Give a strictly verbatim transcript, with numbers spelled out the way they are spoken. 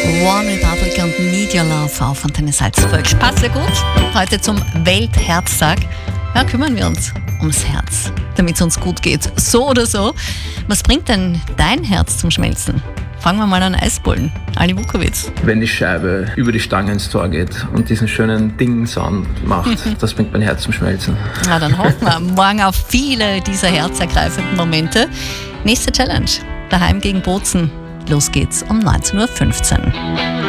One Republic und Need Your Love auf Antenne Salzburg. Passt ja gut. Heute zum Weltherztag. Ja, kümmern wir uns ums Herz, damit es uns gut geht. So oder so. Was bringt denn dein Herz zum Schmelzen? Fangen wir mal an Eisbullen. Ali Vukovic. Wenn die Scheibe über die Stange ins Tor geht und diesen schönen Ding-Sound macht, das bringt mein Herz zum Schmelzen. Na, dann hoffen wir morgen auf viele dieser herzergreifenden Momente. Nächste Challenge. Daheim gegen Bozen. Los geht's um neunzehn Uhr fünfzehn.